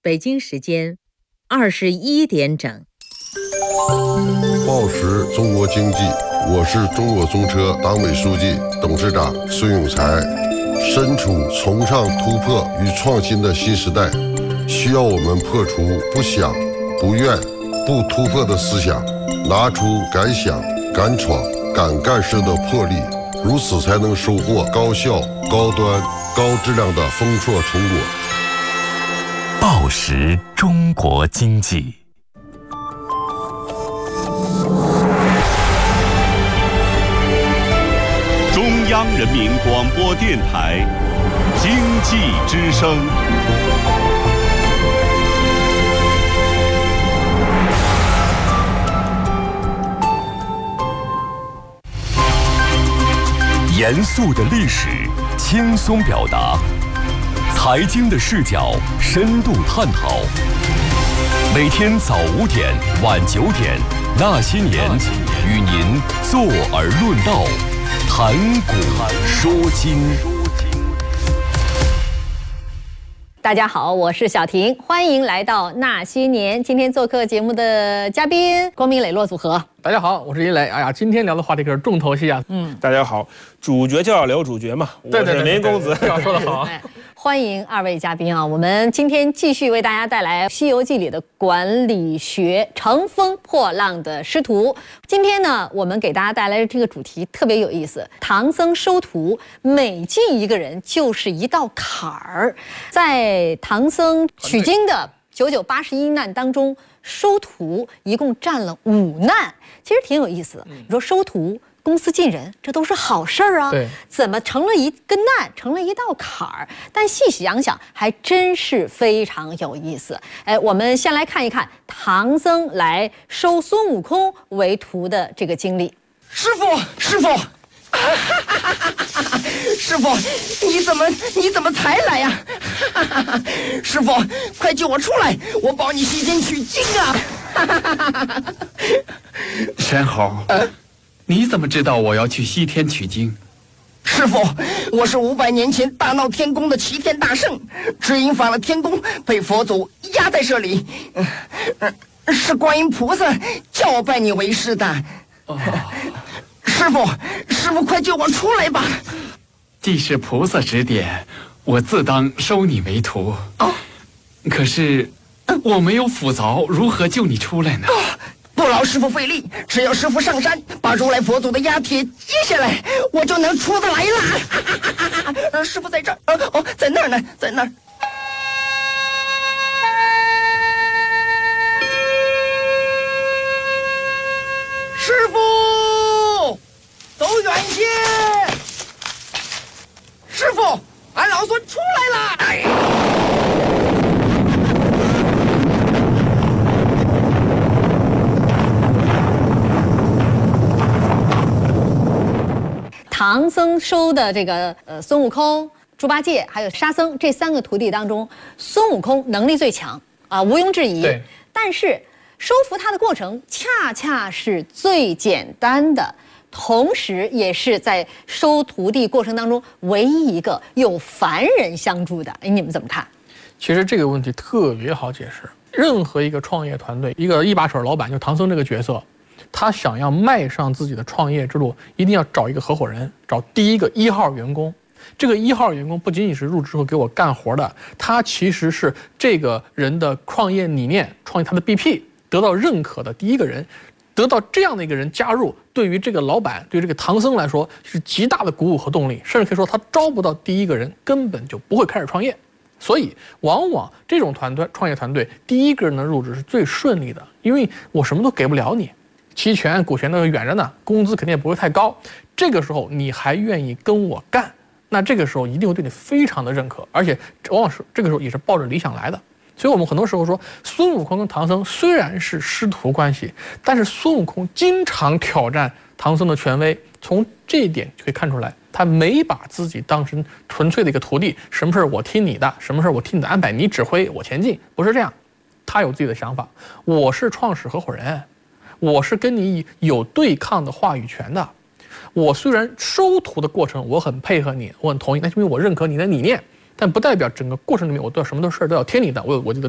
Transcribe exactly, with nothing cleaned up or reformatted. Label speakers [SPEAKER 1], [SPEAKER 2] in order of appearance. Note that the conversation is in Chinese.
[SPEAKER 1] 北京时间二十一点整。
[SPEAKER 2] 报时中国经济，我是中国中车党委书记、董事长孙永才。身处崇尚突破与创新的新时代，需要我们破除不想、不愿、不突破的思想，拿出敢想、敢闯、敢干事的魄力，如此才能收获高效、高端、高质量的丰硕成果。
[SPEAKER 3] 报时中国经济。
[SPEAKER 4] 中央人民广播电台经济之声。
[SPEAKER 3] 严肃的历史，轻松表达；财经的视角，深度探讨。每天早五点，晚九点，那些年，与您坐而论道。谈古说今。
[SPEAKER 5] 大家好，我是小婷，欢迎来到那些年。今天做客节目的嘉宾光明磊落组合。
[SPEAKER 6] 大家好，我是殷磊。哎呀，今天聊的话题可是重头戏啊。
[SPEAKER 7] 嗯，大家好，主角就要聊主角嘛。
[SPEAKER 6] 对对对，
[SPEAKER 7] 我是林公子。
[SPEAKER 6] 这样说的好。
[SPEAKER 5] 欢迎二位嘉宾啊！我们今天继续为大家带来《西游记》里的管理学，乘风破浪的师徒。今天呢，我们给大家带来的这个主题特别有意思。唐僧收徒，每进一个人就是一道坎儿。在唐僧取经的九九八十一难当中，收徒一共占了五难，其实挺有意思的。你说收徒，公司进人，这都是好事儿啊，
[SPEAKER 6] 对，
[SPEAKER 5] 怎么成了一个难，成了一道坎儿？但细想想，还真是非常有意思。哎，我们先来看一看唐僧来收孙悟空为徒的这个经历。
[SPEAKER 8] 师傅，师傅，师傅，你怎么你怎么才来呀？师傅，快救我出来，我保你西天取经啊！
[SPEAKER 9] 申猴。呃你怎么知道我要去西天取经？
[SPEAKER 8] 师傅，我是五百年前大闹天宫的齐天大圣，只因犯了天宫，被佛祖压在这里。嗯、呃，是观音菩萨叫我拜你为师的。哦、师傅，师傅，快救我出来吧！
[SPEAKER 9] 既是菩萨指点，我自当收你为徒。哦，可是我没有斧凿，如何救你出来呢？哦，
[SPEAKER 8] 不劳师傅费力，只要师傅上山把如来佛祖的压帖接下来，我就能出得来了。师傅在这儿，哦哦，在那儿呢，在那儿。师傅，走远些。师傅，俺老孙出来了。哎
[SPEAKER 5] 唐僧收的这个呃孙悟空、猪八戒还有沙僧这三个徒弟当中，孙悟空能力最强啊，毋庸置疑。
[SPEAKER 6] 对。
[SPEAKER 5] 但是收服他的过程恰恰是最简单的，同时也是在收徒弟过程当中唯一一个有凡人相助的。哎，你们怎么看？
[SPEAKER 6] 其实这个问题特别好解释。任何一个创业团队，一个一把手老板，就唐僧这个角色。他想要迈上自己的创业之路，一定要找一个合伙人，找第一个一号员工。这个一号员工不仅仅是入职后给我干活的，他其实是这个人的创业理念、创业他的 B P 得到认可的第一个人。得到这样的一个人加入，对于这个老板，对于这个唐僧来说是极大的鼓舞和动力，甚至可以说他招不到第一个人，根本就不会开始创业。所以，往往这种团队创业团队第一个人的入职是最顺利的，因为我什么都给不了你。期权、股权都远着呢，工资肯定也不会太高。这个时候你还愿意跟我干，那这个时候一定会对你非常的认可，而且往往是这个时候也是抱着理想来的。所以我们很多时候说，孙悟空跟唐僧虽然是师徒关系，但是孙悟空经常挑战唐僧的权威。从这一点就可以看出来，他没把自己当成纯粹的一个徒弟，什么事我听你的，什么事我听你的安排，你指挥我前进，不是这样。他有自己的想法，我是创始合伙人。我是跟你有对抗的话语权的，我虽然收徒的过程我很配合你，我很同意，那是因为我认可你的理念，但不代表整个过程里面我都要什么都事儿都要听你的，我有我的